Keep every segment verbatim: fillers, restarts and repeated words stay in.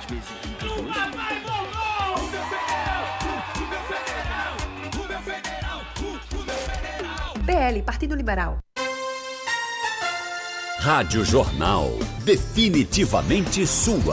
meses e vinte e dois. P L, Partido Liberal. Rádio Jornal, definitivamente sua.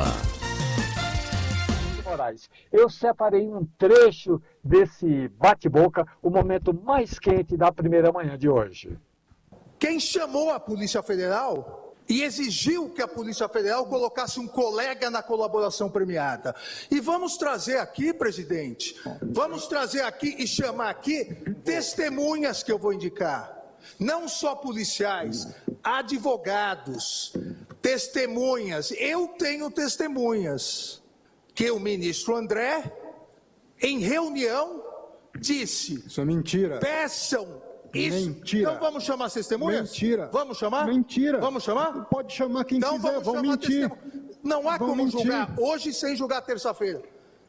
Moraes, eu separei um trecho desse bate-boca, o momento mais quente da primeira manhã de hoje. Quem chamou a Polícia Federal e exigiu que a Polícia Federal colocasse um colega na colaboração premiada. E vamos trazer aqui, presidente, vamos trazer aqui e chamar aqui testemunhas que eu vou indicar. Não só policiais, advogados, testemunhas. Eu tenho testemunhas que o ministro André, em reunião, disse... Isso é mentira. Peçam isso. Mentira. Então vamos chamar as testemunhas? Mentira. Vamos chamar? Mentira. Vamos chamar? Pode chamar quem então quiser, vamos vão chamar mentir. Testemunha. Não há Vão como mentir. julgar hoje sem julgar terça-feira.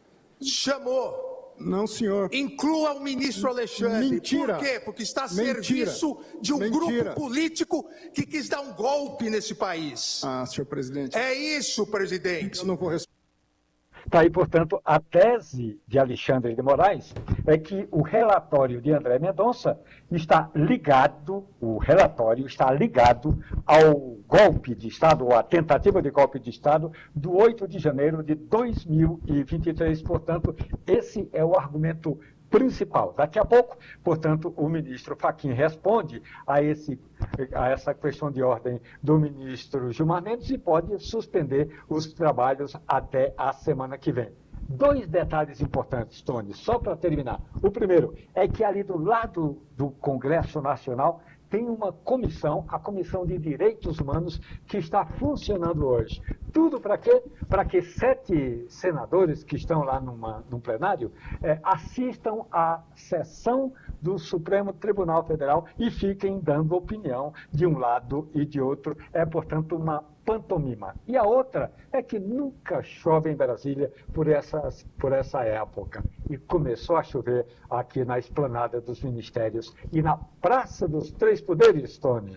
Chamou. Não, senhor. Inclua o ministro Alexandre. Mentira. Por quê? Porque está a Mentira. serviço de um Mentira. grupo político que quis dar um golpe nesse país. Ah, senhor presidente. É isso, presidente. Eu não vou responder. Está aí, portanto, a tese de Alexandre de Moraes é que o relatório de André Mendonça está ligado, o relatório está ligado ao golpe de Estado, ou à tentativa de golpe de Estado do oito de janeiro de dois mil e vinte e três. Portanto, esse é o argumento principal. Daqui a pouco, portanto, o ministro Fachin responde a, esse, a essa questão de ordem do ministro Gilmar Mendes e pode suspender os trabalhos até a semana que vem. Dois detalhes importantes, Tony, só para terminar. O primeiro é que ali do lado do Congresso Nacional tem uma comissão, a Comissão de Direitos Humanos, que está funcionando hoje. Tudo para quê? Para que sete senadores que estão lá numa, num plenário eh, assistam à sessão do Supremo Tribunal Federal e fiquem dando opinião de um lado e de outro. É, portanto, uma pantomima. E a outra é que nunca chove em Brasília por, essas, por essa época. E começou a chover aqui na esplanada dos ministérios e na Praça dos Três Poderes, Tony.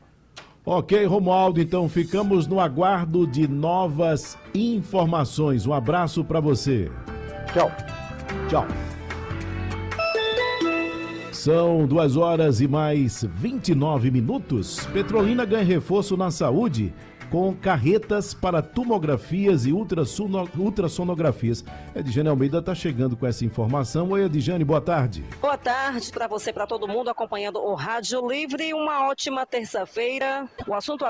Ok, Romualdo, então ficamos no aguardo de novas informações. Um abraço para você. Tchau. Tchau. São duas horas e mais vinte e nove minutos. Petrolina ganha reforço na saúde com carretas para tomografias e ultrassono, ultrassonografias. Edjane Almeida está chegando com essa informação. Oi, Edjane, boa tarde. Boa tarde para você, para todo mundo acompanhando o Rádio Livre. Uma ótima terça-feira. O assunto